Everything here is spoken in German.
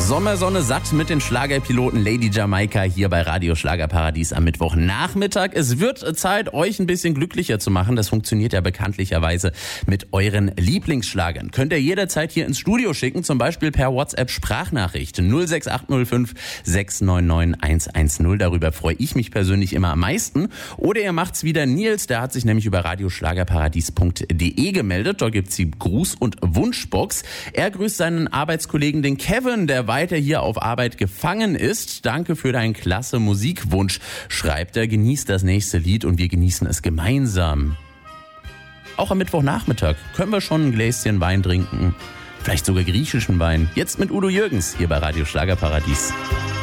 Sommersonne satt mit den Schlagerpiloten Lady Jamaika hier bei Radio Schlagerparadies am Mittwochnachmittag. Es wird Zeit, euch ein bisschen glücklicher zu machen. Das funktioniert ja bekanntlicherweise mit euren Lieblingsschlagern. Könnt ihr jederzeit hier ins Studio schicken, zum Beispiel per WhatsApp-Sprachnachricht 06805 699 110. Darüber freue ich mich persönlich immer am meisten. Oder ihr macht's wieder Nils, der hat sich nämlich über radioschlagerparadies.de gemeldet. Dort gibt's die Gruß- und Wunschbox. Er grüßt seinen Arbeitskollegen, den Kevin, der weiter hier auf Arbeit gefangen ist. Danke für deinen klasse Musikwunsch, schreibt er. Genießt das nächste Lied und wir genießen es gemeinsam. Auch am Mittwochnachmittag können wir schon ein Gläschen Wein trinken. Vielleicht sogar griechischen Wein. Jetzt mit Udo Jürgens hier bei Radio Schlagerparadies.